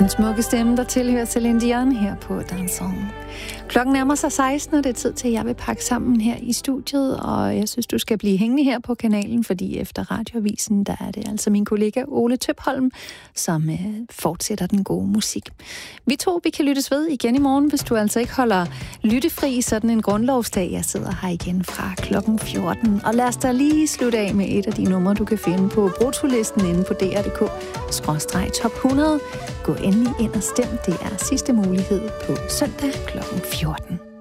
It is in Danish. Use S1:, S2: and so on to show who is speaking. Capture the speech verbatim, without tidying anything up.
S1: Den smukke stemme, der tilhører Celine Dion her på Dansons. Klokken nærmer sig seksten, og det er tid til, at jeg vil pakke sammen her i studiet, og jeg synes, du skal blive hængende her på kanalen, fordi efter Radioavisen, der er det altså min kollega Ole Tøpholm, som øh, fortsætter den gode musik. Vi to, vi kan lyttes ved igen i morgen, hvis du altså ikke holder lyttefri sådan en grundlovsdag. Jeg sidder her igen fra klokken fjorten, og lad os da lige slutte af med et af de numre, du kan finde på brutolisten inde på D R punktum D K skråstreg top hundrede. Gå endelig ind og stem. Det er sidste mulighed på søndag klokken fjorten.